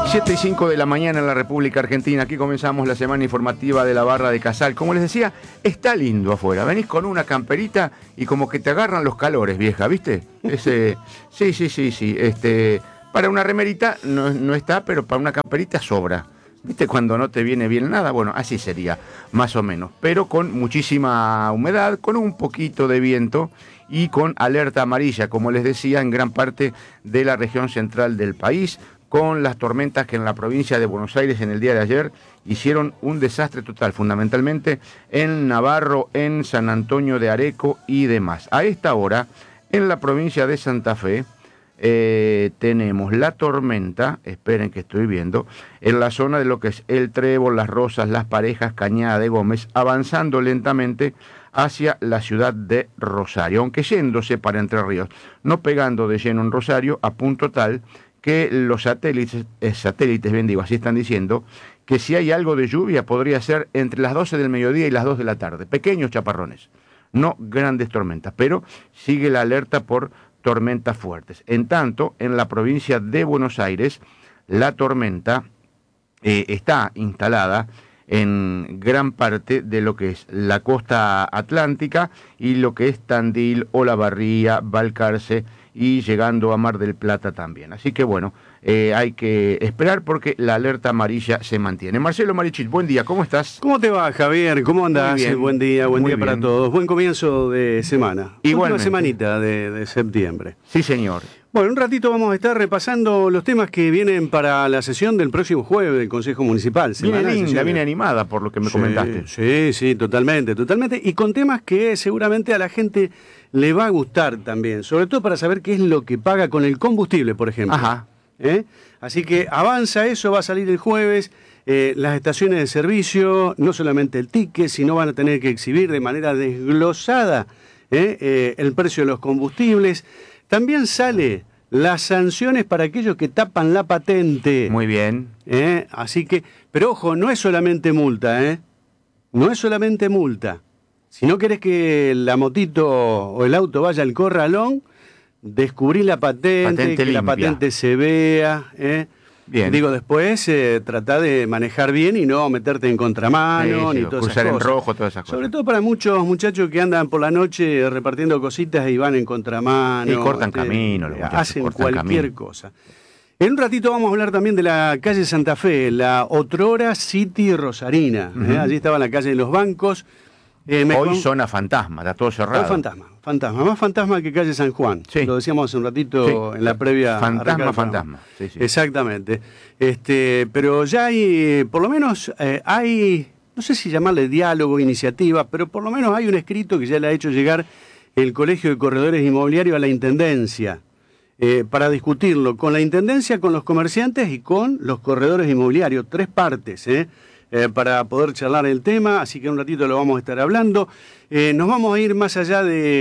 7:05 de la mañana en la República Argentina. Aquí comenzamos la semana informativa de la Barra de Casal. Como les decía, está lindo afuera. Venís con una camperita y como que te agarran los calores, vieja, ¿viste? Sí. Para una remerita no está, pero para una camperita sobra. ¿Viste cuando no te viene bien nada? Bueno, así sería, más o menos. Pero con muchísima humedad, con un poquito de viento y con alerta amarilla, como les decía, en gran parte de la región central del país, con las tormentas que en la provincia de Buenos Aires en el día de ayer hicieron un desastre total, fundamentalmente en Navarro, en San Antonio de Areco y demás. A esta hora, en la provincia de Santa Fe, tenemos la tormenta, esperen que estoy viendo, en la zona de lo que es El Trébol, Las Rosas, Las Parejas, Cañada de Gómez, avanzando lentamente hacia la ciudad de Rosario, aunque yéndose para Entre Ríos, no pegando de lleno en Rosario, a punto tal que los satélites, bien digo, así están diciendo, que si hay algo de lluvia podría ser entre las 12 del mediodía y las 2 de la tarde, pequeños chaparrones, no grandes tormentas, pero sigue la alerta por tormentas fuertes. En tanto, en la provincia de Buenos Aires, la tormenta está instalada en gran parte de lo que es la costa atlántica y lo que es Tandil, Olavarría, Balcarce y llegando a Mar del Plata también. Así que bueno, hay que esperar porque la alerta amarilla se mantiene. Marcelo Marichich, buen día, ¿cómo estás? ¿Cómo te va, Javier? ¿Cómo andás? Muy bien, buen día para bien. todos. Buen comienzo de semana. Igualmente. Última semanita de septiembre. Sí, señor. Bueno, un ratito vamos a estar repasando los temas que vienen para la sesión del próximo jueves del Consejo Municipal. Viene linda, viene animada por lo que me comentaste. Sí, totalmente. Y con temas que seguramente a la gente le va a gustar también, sobre todo para saber qué es lo que paga con el combustible, por ejemplo. Ajá. Así que avanza eso, va a salir el jueves. Las estaciones de servicio, no solamente el ticket, sino van a tener que exhibir de manera desglosada el precio de los combustibles. También sale las sanciones para aquellos que tapan la patente. Muy bien. Así que, pero ojo, no es solamente multa, no es solamente multa. Si no querés que la motito o el auto vaya al corralón, descubrí la patente que limpia. La patente se vea. Bien. Digo, después trata de manejar bien y no meterte en contramano, ni todas cruzar esas en cosas. rojo, todas esas cosas. Sobre todo para muchos muchachos que andan por la noche repartiendo cositas y van en contramano. Y cortan camino. Los hacen cortan cualquier camino. cosa. En un ratito vamos a hablar también de la calle Santa Fe, la otrora City Rosarina. Allí estaba la calle de los bancos. Hoy zona fantasma, está todo cerrado. Hoy fantasma, más fantasma que calle San Juan. Sí. Lo decíamos hace un ratito en la previa. Fantasma. Sí. Exactamente. Pero ya hay, por lo menos hay, no sé si llamarle diálogo, iniciativa, pero por lo menos hay un escrito que ya le ha hecho llegar el Colegio de Corredores Inmobiliarios a la Intendencia, para discutirlo con la Intendencia, con los comerciantes y con los corredores inmobiliarios. 3 partes, para poder charlar el tema, así que un ratito lo vamos a estar hablando. Nos vamos a ir más allá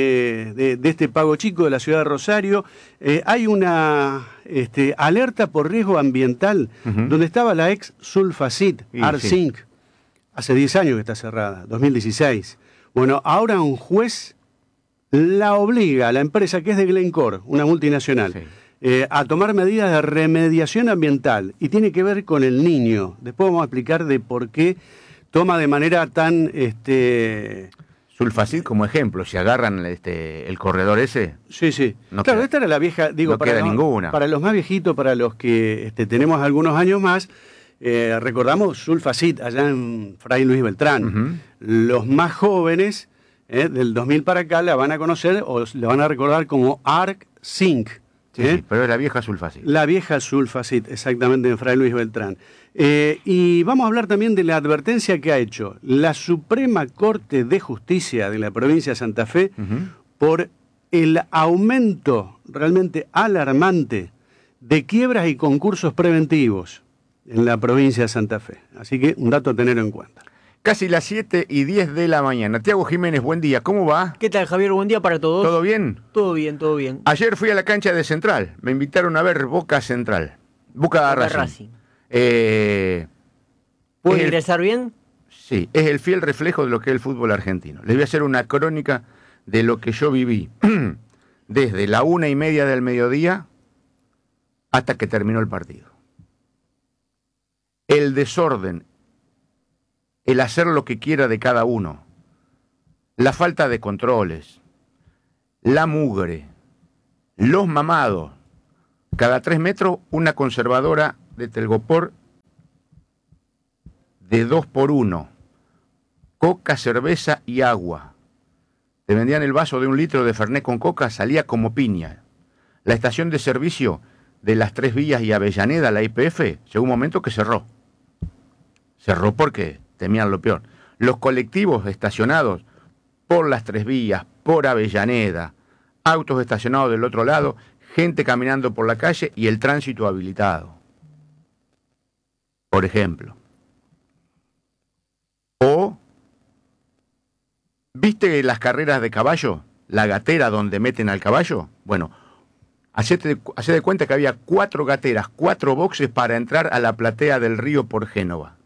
de este pago chico de la ciudad de Rosario. Hay una alerta por riesgo ambiental, donde estaba la ex Sulfacit, Arzinc, hace 10 años que está cerrada, 2016. Bueno, ahora un juez la obliga a la empresa que es de Glencore, una multinacional, a tomar medidas de remediación ambiental, y tiene que ver con el niño. Después vamos a explicar de por qué toma de manera tan... Sulfacid como ejemplo, si agarran el corredor ese... Sí. No claro, queda, esta era la vieja... Digo, no para queda ninguna. Para los más viejitos, para los que tenemos algunos años más, recordamos Sulfacid allá en Fray Luis Beltrán. Los más jóvenes, del 2000 para acá, la van a conocer o la van a recordar como Arzinc. Sí, pero es la vieja Sulfacid. La vieja Sulfacid, exactamente, en Fray Luis Beltrán. Y vamos a hablar también de la advertencia que ha hecho la Suprema Corte de Justicia de la provincia de Santa Fe por el aumento realmente alarmante de quiebras y concursos preventivos en la provincia de Santa Fe. Así que un dato a tener en cuenta. Casi las 7:10 de la mañana. Tiago Jiménez, buen día, ¿cómo va? ¿Qué tal, Javier? Buen día para todos. ¿Todo bien? Todo bien. Ayer fui a la cancha de Central, me invitaron a ver Boca Central. Boca Racing. ¿Puede ingresar bien? Sí, es el fiel reflejo de lo que es el fútbol argentino. Les voy a hacer una crónica de lo que yo viví desde la 1:30 del mediodía hasta que terminó el partido. el desorden, el hacer lo que quiera de cada uno, la falta de controles, la mugre, los mamados, cada 3 metros una conservadora de telgopor de 2 por 1, coca, cerveza y agua. Te vendían el vaso de 1 litro de Fernet con coca, salía como piña. La estación de servicio de las 3 Vías y Avellaneda, la IPF, llegó un momento que cerró. Cerró porque temían lo peor. Los colectivos estacionados por las 3 Vías, por Avellaneda, autos estacionados del otro lado, gente caminando por la calle y el tránsito habilitado. Por ejemplo. O, ¿viste las carreras de caballo? La gatera donde meten al caballo. Bueno, hacé de cuenta que había 4 gateras, 4 boxes para entrar a la platea del río por Génova.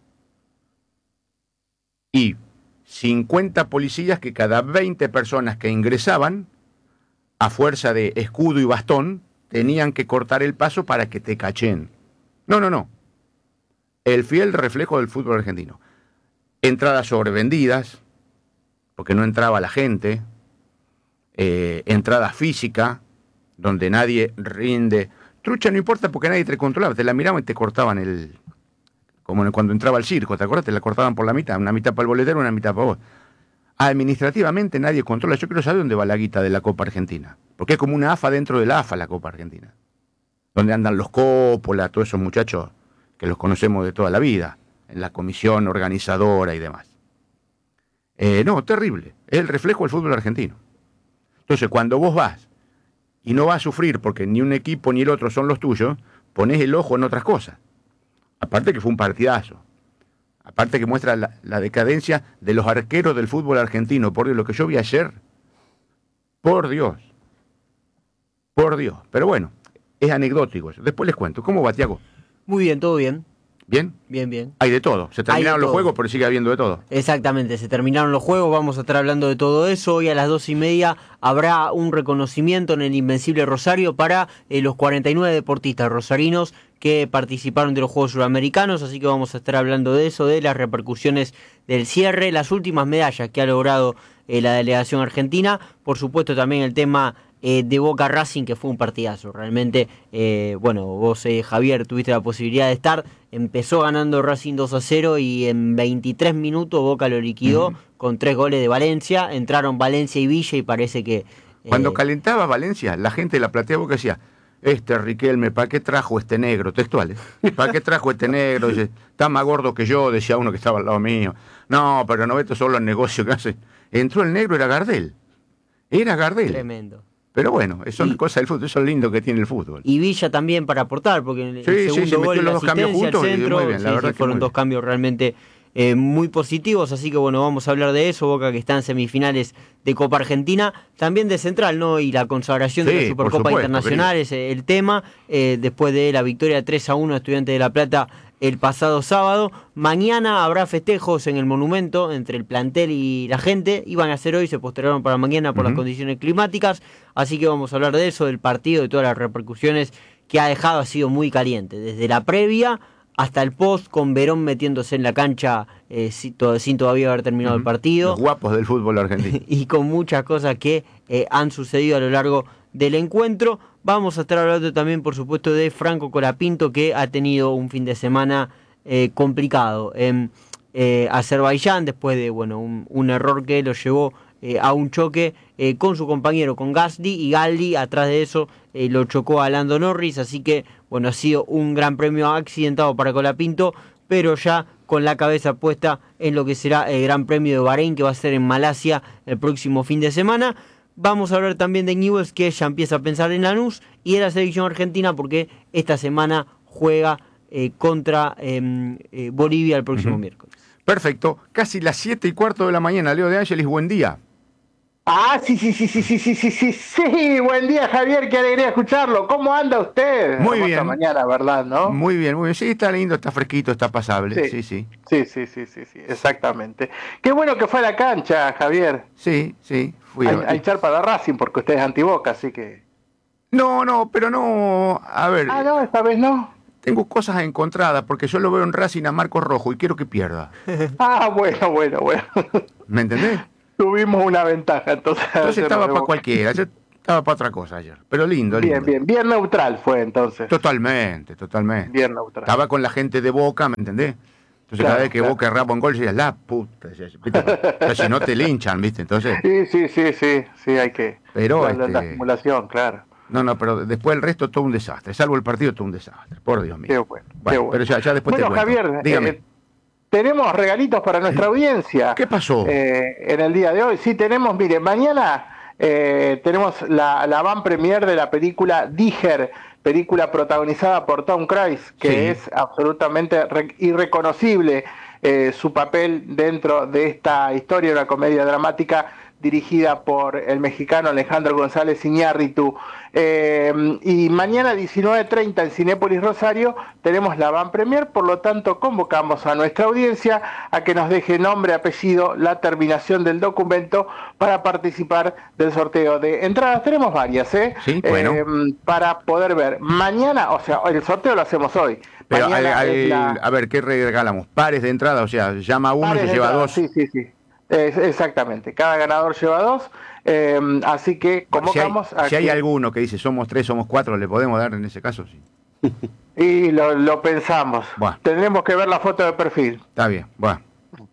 Y 50 policías que cada 20 personas que ingresaban, a fuerza de escudo y bastón, tenían que cortar el paso para que te cachen. No. El fiel reflejo del fútbol argentino. Entradas sobrevendidas, porque no entraba la gente. Entrada física, donde nadie rinde. Trucha no importa porque nadie te controlaba. Te la miraban y te cortaban el... Como cuando entraba al circo, ¿te acuerdas? Te la cortaban por la mitad. Una mitad para el boletero, una mitad para vos. Administrativamente nadie controla. Yo quiero saber dónde va la guita de la Copa Argentina. Porque es como una AFA dentro de la AFA, la Copa Argentina. Donde andan los Coppola, todos esos muchachos que los conocemos de toda la vida, en la comisión organizadora y demás. No, terrible. Es el reflejo del fútbol argentino. Entonces, cuando vos vas y no vas a sufrir porque ni un equipo ni el otro son los tuyos, ponés el ojo en otras cosas. Aparte que fue un partidazo. Aparte que muestra la decadencia de los arqueros del fútbol argentino. Por Dios, lo que yo vi ayer, por Dios. Pero bueno, es anecdótico eso. Después les cuento. ¿Cómo va, Tiago? Muy bien, todo bien. ¿Bien? Bien. Hay de todo. Se terminaron los juegos, pero sigue habiendo de todo. Exactamente, se terminaron los juegos, vamos a estar hablando de todo eso. Hoy a las 2:30 habrá un reconocimiento en el Invencible Rosario para los 49 deportistas rosarinos que participaron de los Juegos Suramericanos, así que vamos a estar hablando de eso, de las repercusiones del cierre, las últimas medallas que ha logrado la delegación argentina, por supuesto también el tema de Boca Racing, que fue un partidazo, realmente, bueno, vos Javier tuviste la posibilidad de estar, empezó ganando Racing 2-0 y en 23 minutos Boca lo liquidó con 3 goles de Valencia, entraron Valencia y Villa y parece que... Cuando calentaba Valencia, la gente de la platea de Boca decía, Riquelme, ¿para qué trajo este negro? Textuales. ¿Para qué trajo este negro? Dice, está más gordo que yo, decía uno que estaba al lado mío. No, pero no vete solo al negocio que hace. Entró el negro, era Gardel. Tremendo. Pero bueno, son cosas del fútbol, eso es lindo que tiene el fútbol. Y Villa también para aportar, porque en el segundo gol, metió los 2 cambios juntos, el centro, muy bien, la verdad fueron 2 cambios realmente muy positivos, así que bueno, vamos a hablar de eso. Boca que está en semifinales de Copa Argentina, también de Central, ¿no? Y la consagración de la Supercopa Internacional es el tema, después de la victoria 3-1 a Estudiantes de La Plata el pasado sábado. Mañana habrá festejos en el Monumento entre el plantel y la gente. Iban a ser hoy, se postergaron para mañana por las condiciones climáticas. Así que vamos a hablar de eso, del partido, de todas las repercusiones que ha dejado. Ha sido muy caliente, desde la previa hasta el post, con Verón metiéndose en la cancha sin todavía haber terminado el partido. Los guapos del fútbol argentino. Y con muchas cosas que han sucedido a lo largo del encuentro. Vamos a estar hablando también, por supuesto, de Franco Colapinto, que ha tenido un fin de semana complicado en Azerbaiyán, después de un error que lo llevó a un choque con su compañero, con Gasly, y Galdi atrás de eso lo chocó a Lando Norris, así que ha sido un gran premio accidentado para Colapinto, pero ya con la cabeza puesta en lo que será el Gran Premio de Bahrein, que va a ser en Malasia el próximo fin de semana. Vamos a hablar también de Newell's, que ya empieza a pensar en Lanús, y de la selección argentina, porque esta semana juega contra Bolivia el próximo miércoles. Perfecto, casi las 7:15 de la mañana. Leo de Ángeles, buen día. Sí, buen día, Javier, qué alegría escucharlo. ¿Cómo anda usted? Muy bien. Esta mañana, ¿verdad, no? Muy bien. Sí, está lindo, está fresquito, está pasable. Sí, exactamente. Qué bueno que fue a la cancha, Javier. Sí, fui a echar para Racing, porque usted es antiboca, así que... No, pero no, a ver... no, esta vez no. tengo cosas encontradas porque yo lo veo en Racing a Marcos Rojo y quiero que pierda. Bueno. ¿Me entendés? Tuvimos una ventaja, entonces. Entonces estaba para cualquiera, yo estaba para otra cosa ayer. Pero lindo. Bien neutral fue entonces. Totalmente. Bien neutral. Estaba con la gente de Boca, ¿me entendés? Entonces cada vez que Boca erraba un gol, decías, la puta. ¿Viste? O sea, si no te linchan, ¿viste? Entonces. Sí, hay que. Pero la simulación, claro. No, pero después el resto todo un desastre, salvo el partido todo un desastre, por Dios mío. Qué bueno. Pero ya después te cuento. Javier, dígame. Tenemos regalitos para nuestra audiencia. ¿Qué pasó? En el día de hoy, sí tenemos, mire, mañana tenemos la avant premier de la película Díger, película protagonizada por Tom Cruise, que es absolutamente irreconocible su papel dentro de esta historia, una comedia dramática dirigida por el mexicano Alejandro González Iñárritu. Y mañana 19:30 en Cinépolis Rosario tenemos la van premier, por lo tanto convocamos a nuestra audiencia a que nos deje nombre, apellido, la terminación del documento para participar del sorteo de entradas. Tenemos varias, Sí, bueno. para poder ver. Mañana, o sea, el sorteo lo hacemos hoy. Pero a ver, ¿qué regalamos? Pares de entrada, o sea, llama uno y se lleva dos. Sí. Exactamente, cada ganador lleva dos, así que convocamos si hay alguno que dice somos 3, somos 4, ¿le podemos dar en ese caso? Sí. Y lo pensamos. Buah. Tendremos que ver la foto de perfil. Está bien, bueno.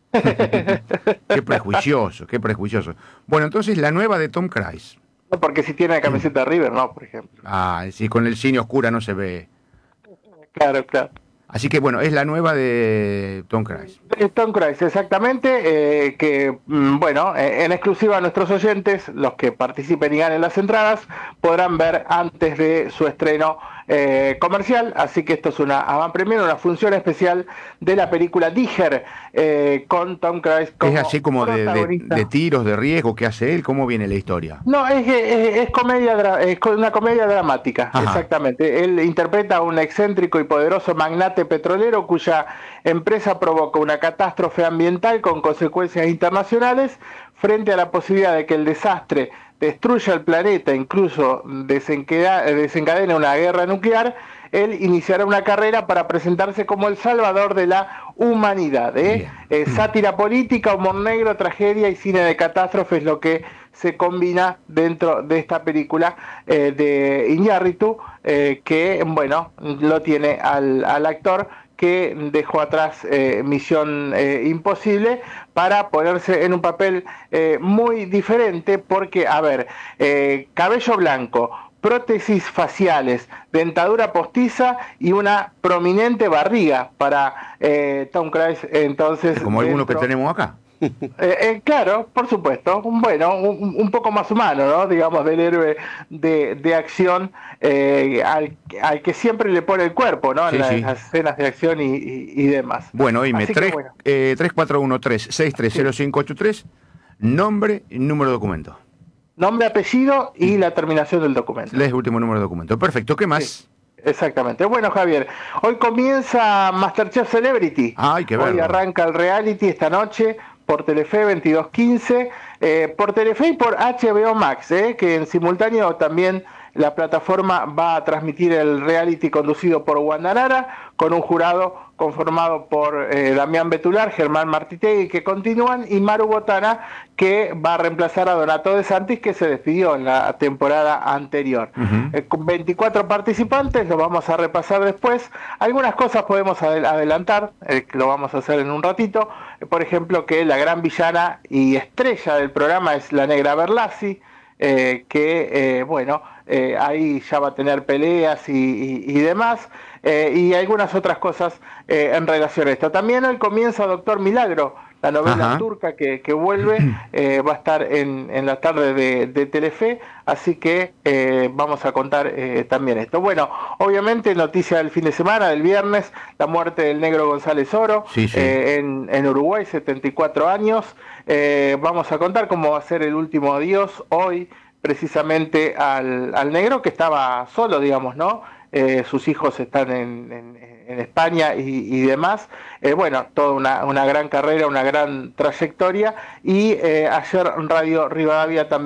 Qué prejuicioso. Bueno, entonces la nueva de Tom Cruise. No, porque si tiene la camiseta de River, no, por ejemplo. Sí, con el cine oscura no se ve. Claro. Así que bueno, es la nueva de Tom Cruise. De Tom Cruise, exactamente, que en exclusiva a nuestros oyentes, los que participen y ganen las entradas, podrán ver antes de su estreno comercial, así que esto es una avant premier, una función especial de la película Díger, con Tom Cruise como es así como de tiros, de riesgo, ¿qué hace él? ¿Cómo viene la historia? No, es una comedia dramática. Ajá. Exactamente. Él interpreta a un excéntrico y poderoso magnate petrolero cuya empresa provoca una catástrofe ambiental con consecuencias internacionales. Frente a la posibilidad de que el desastre destruya el planeta, incluso desencadene una guerra nuclear, él iniciará una carrera para presentarse como el salvador de la humanidad. Sátira política, humor negro, tragedia y cine de catástrofe es lo que se combina dentro de esta película de Iñárritu, que lo tiene al actor que dejó atrás Misión Imposible para ponerse en un papel muy diferente, porque, cabello blanco, prótesis faciales, dentadura postiza y una prominente barriga para Tom Cruise, entonces... Como algunos que tenemos acá. Claro, por supuesto, un poco más humano, ¿no? Digamos, del héroe de acción al que siempre le pone el cuerpo, ¿no? En las escenas de acción y demás. Bueno, dime, 3413-630583, nombre y número de documento. Nombre, apellido y la terminación del documento. El último número de documento. Perfecto, ¿qué más? Sí. Exactamente. Bueno, Javier, hoy comienza Masterchef Celebrity. Ay, qué bueno. Hoy arranca el reality esta noche por Telefe 22:15, por Telefe y por HBO Max, que en simultáneo también la plataforma va a transmitir el reality conducido por Wanda Nara, con un jurado conformado por Damián Betular, Germán Martitegui, que continúan, y Maru Botana, que va a reemplazar a Donato De Santis, que se despidió en la temporada anterior. Con 24 participantes, lo vamos a repasar después. Algunas cosas podemos adelantar, lo vamos a hacer en un ratito. Por ejemplo, que la gran villana y estrella del programa es la Negra Berlassi, ahí ya va a tener peleas y demás, y algunas otras cosas en relación a esto. También hoy comienza Doctor Milagro, la novela turca que vuelve, va a estar en la tarde de Telefe, así que vamos a contar también esto. Bueno, obviamente noticia del fin de semana, del viernes, la muerte del negro González Oro, en Uruguay, 74 años. Vamos a contar cómo va a ser el último adiós hoy, precisamente al negro, que estaba solo, digamos, ¿no? Sus hijos están en España y demás. Toda una gran carrera, una gran trayectoria. Y ayer Radio Rivadavia también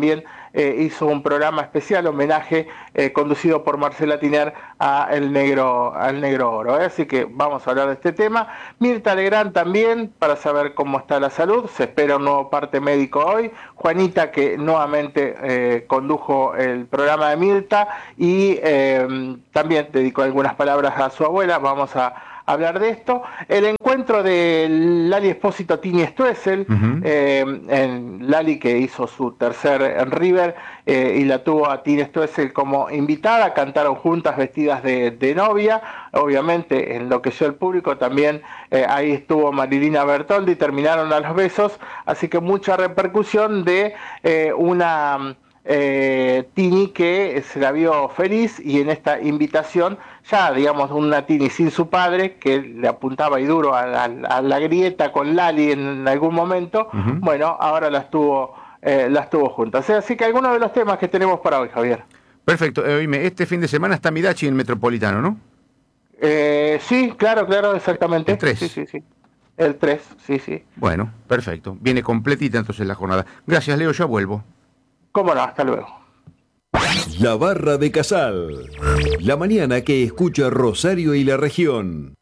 hizo un programa especial, homenaje conducido por Marcela Tiner al Negro Oro. Así que vamos a hablar de este tema. Mirta Legrand también, para saber cómo está la salud. Se espera un nuevo parte médico hoy. Juanita, que nuevamente condujo el programa de Mirta y también dedicó algunas palabras a su abuela. Vamos a hablar de esto. El encuentro de Lali Espósito, Tini Stoessel, en Lali, que hizo su tercer en River, y la tuvo a Tini Stoessel como invitada, cantaron juntas vestidas de novia, obviamente enloqueció el público, también ahí estuvo Marilina Bertoldi, terminaron a los besos, así que mucha repercusión de una Tini que se la vio feliz, y en esta invitación ya digamos una Tini sin su padre, que le apuntaba y duro a la grieta con Lali en algún momento, bueno, ahora las tuvo juntas. Así que algunos de los temas que tenemos para hoy, Javier. Perfecto. Oíme, este fin de semana está Midachi en Metropolitano, ¿no? Sí, claro, exactamente. El 3. Sí. El 3, sí. Bueno, perfecto. Viene completita entonces la jornada. Gracias, Leo, ya vuelvo. Cómo no, hasta luego. La Barra de Casal. La mañana que escucha Rosario y la región.